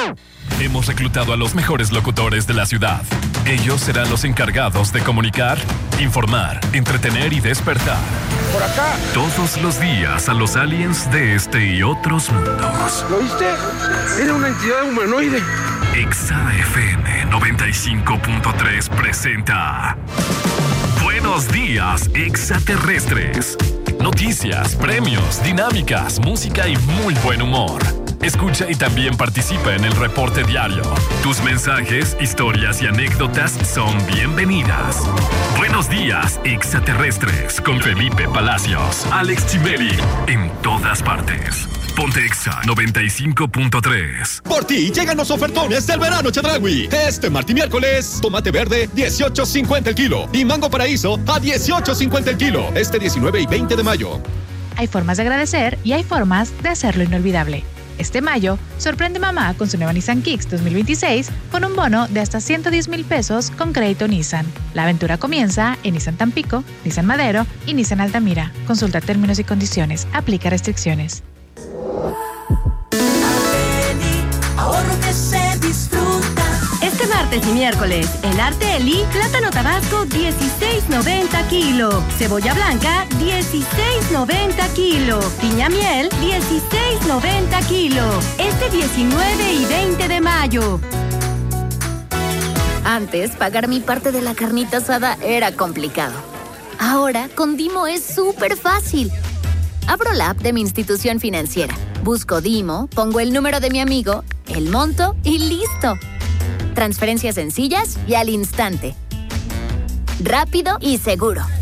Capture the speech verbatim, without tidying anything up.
Hemos reclutado a los mejores locutores de la ciudad. Ellos serán los encargados de comunicar, informar, entretener y despertar. Por acá. Todos los días a los aliens de este y otros mundos. ¿Lo oíste? Era una entidad humanoide. Exa F M noventa y cinco punto tres presenta Buenos días, extraterrestres. Noticias, premios, dinámicas, música y muy buen humor. Escucha y también participa en el reporte diario. Tus mensajes, historias y anécdotas son bienvenidas. Buenos días, extraterrestres, con Felipe Palacios, Alex Chimeri, en todas partes. Ponte Exa noventa y cinco punto tres. Por ti llegan los ofertones del verano Chedraui. Este martes y miércoles, tomate verde dieciocho cincuenta el kilo y mango paraíso a dieciocho cincuenta el kilo. Este diecinueve y veinte de mayo. Hay formas de agradecer y hay formas de hacerlo inolvidable. Este mayo, sorprende mamá con su nueva Nissan Kicks dos mil veintiséis con un bono de hasta ciento diez mil pesos con crédito Nissan. La aventura comienza en Nissan Tampico, Nissan Madero y Nissan Altamira. Consulta términos y condiciones. Aplica restricciones. Ahorro que se disfruta. Este martes y miércoles, en Arteli, plátano tabasco dieciséis noventa kilo, cebolla blanca dieciséis noventa kilo, piña miel dieciséis noventa kilo. Este diecinueve y veinte de mayo. Antes, pagar mi parte de la carnita asada era complicado. Ahora, con Dimo es súper fácil. Abro la app de mi institución financiera, busco Dimo, pongo el número de mi amigo, el monto y listo. Transferencias sencillas y al instante. Rápido y seguro.